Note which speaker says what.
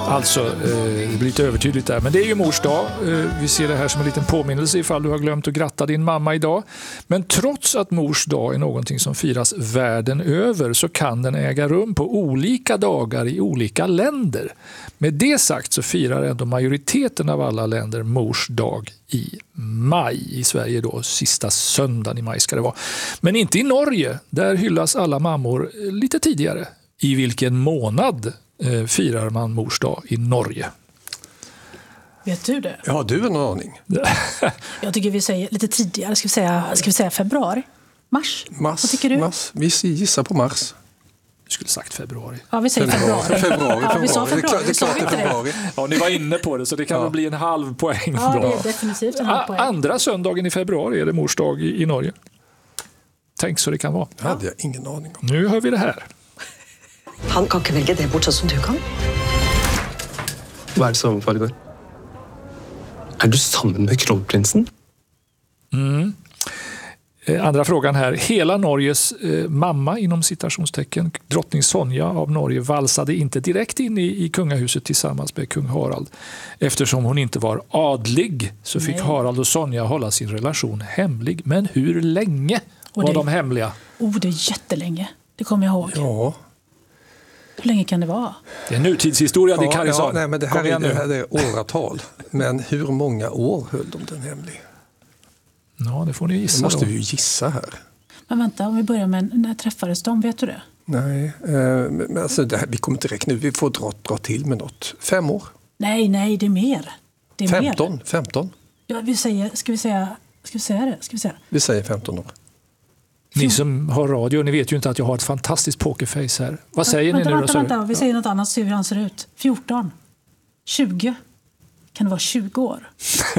Speaker 1: Alltså, det blir lite övertydligt där. Men det är ju mors dag. Vi ser det här som en liten påminnelse ifall du har glömt att gratta din mamma idag. Men trots att mors dag är någonting som firas världen över så kan den äga rum på olika dagar i olika länder. Med det sagt så firar ändå majoriteten av alla länder mors dag i maj. I Sverige då, sista söndagen i maj ska det vara. Men inte i Norge. Där hyllas alla mammor lite tidigare. I vilken månad firar man mors dag i Norge?
Speaker 2: Vet du det?
Speaker 3: Ja, du har en aning.
Speaker 2: Jag tycker vi säger lite tidigare. Ska vi säga februari? Mars? Vad tycker du?
Speaker 3: Mars. Vi gissar på mars.
Speaker 1: Du skulle sagt februari.
Speaker 2: Ja, vi säger februari. Ja, vi sa februari.
Speaker 3: Det är klart det är februari.
Speaker 1: Ja, ni var inne på det så det kan väl bli en halv poäng.
Speaker 2: Ja, det är definitivt en halv poäng.
Speaker 1: Andra söndagen i februari är det mors dag i Norge. Tänk så det kan vara.
Speaker 3: Det hade jag ingen aning om.
Speaker 1: Nu hör vi det här.
Speaker 4: Han kan inte välja det bort så som du kan.
Speaker 5: Vad är det som föregår? Är du samman med kronprinsen?
Speaker 1: Andra frågan här. Hela Norges mamma inom citationstecken, drottning Sonja av Norge, valsade inte direkt in i kungahuset tillsammans med kung Harald. Eftersom hon inte var adlig så fick Harald och Sonja hålla sin relation hemlig. Men hur länge var de hemliga?
Speaker 2: Det är jättelänge. Det kommer jag ihåg.
Speaker 3: Ja.
Speaker 2: Hur länge kan det vara?
Speaker 1: Det är nutidshistoria, det Kari sa.
Speaker 3: Nej, men det här är åratal. Men hur många år höll de den hemlig?
Speaker 1: Ja, det får ni gissa.
Speaker 3: Det måste vi ju gissa här.
Speaker 2: Men vänta, om vi börjar med när träffades de, vet du det?
Speaker 3: Nej, men alltså vi kommer inte räkna ut. Vi får dra till med något. 5 år?
Speaker 2: Nej, det är mer. Det är
Speaker 3: 15?
Speaker 2: Ja, ska vi säga det?
Speaker 3: Vi säger 15 år.
Speaker 1: Ni som har radio, ni vet ju inte att jag har ett fantastiskt pokerface här. Vad säger ni nu?
Speaker 2: Vänta, vi säger något annat så hur han ser ut. 14, 20. Kan det vara 20 år?